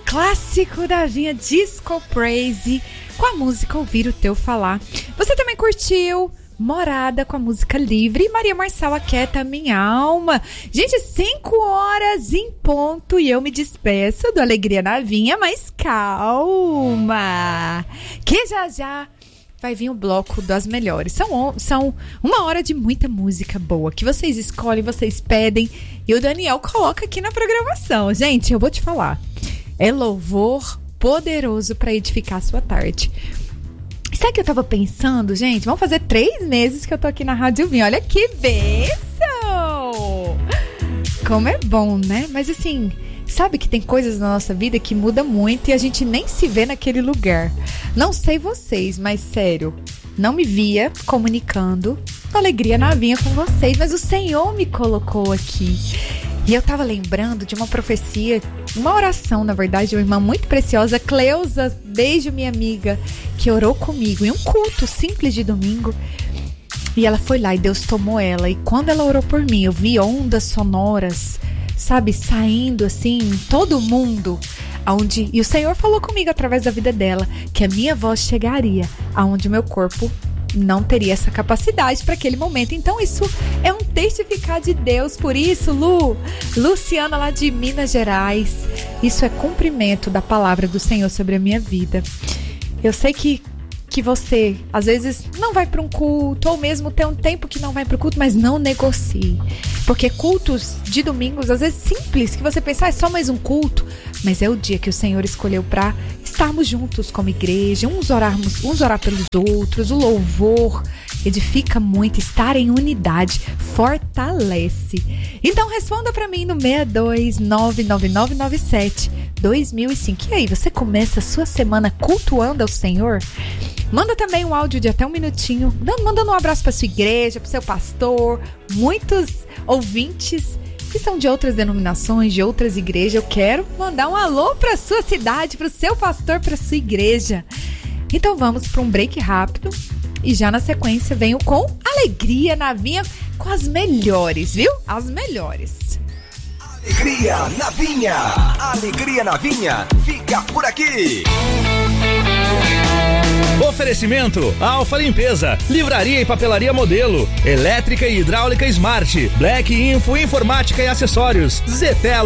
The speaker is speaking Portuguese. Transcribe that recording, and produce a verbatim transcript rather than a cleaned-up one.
clássico da Vinha, Disco Praise, com a música Ouvir o Teu Falar. Você também curtiu Morada com a música Livre e Maria Marçal, Aquieta Minha Alma. Gente, cinco horas em ponto e eu me despeço do Alegria na Vinha, mas calma, que já já vai vir o bloco das melhores. São, são uma hora de muita música boa que vocês escolhem, vocês pedem e o Daniel coloca aqui na programação. Gente, eu vou te falar, é louvor poderoso para edificar a sua tarde. Sabe o que eu tava pensando, gente? Vão fazer três meses que eu tô aqui na Rádio Vinha. Olha que bênção! Como é bom, né? Mas assim, sabe que tem coisas na nossa vida que mudam muito e a gente nem se vê naquele lugar. Não sei vocês, mas sério, não me via comunicando Alegria na Vinha com vocês, mas o Senhor me colocou aqui. E eu tava lembrando de uma profecia, uma oração, na verdade, de uma irmã muito preciosa, Cleusa, beijo minha amiga, que orou comigo em um culto simples de domingo. E ela foi lá e Deus tomou ela. E quando ela orou por mim, eu vi ondas sonoras, sabe, saindo assim, em todo mundo. Aonde, e o Senhor falou comigo através da vida dela, que a minha voz chegaria aonde o meu corpo não teria essa capacidade para aquele momento. Então isso é um testificar de Deus. Por isso, Lu, Luciana lá de Minas Gerais, isso é cumprimento da palavra do Senhor sobre a minha vida. Eu sei que que você, às vezes, não vai para um culto, ou mesmo tem um tempo que não vai para o culto, mas não negocie. Porque cultos de domingos, às vezes simples, que você pensa, ah, é só mais um culto, mas é o dia que o Senhor escolheu para estarmos juntos como igreja, uns orarmos, uns orar pelos outros, o louvor edifica muito, estar em unidade fortalece. Então responda para mim no seis dois nove nove nove nove sete dois mil e cinco. E aí, você começa a sua semana cultuando ao Senhor? Manda também um áudio de até um minutinho, mandando um abraço para sua igreja, para o seu pastor. Muitos ouvintes que são de outras denominações, de outras igrejas. Eu quero mandar um alô para sua cidade, para o seu pastor, para sua igreja. Então vamos para um break rápido e já na sequência venho com Alegria na Vinha, com as melhores, viu? As melhores. Alegria na Vinha, Alegria na Vinha, fica por aqui. Oferecimento Alfa Limpeza, Livraria e Papelaria Modelo, Elétrica e Hidráulica Smart, Black Info Informática e Acessórios, Zetelo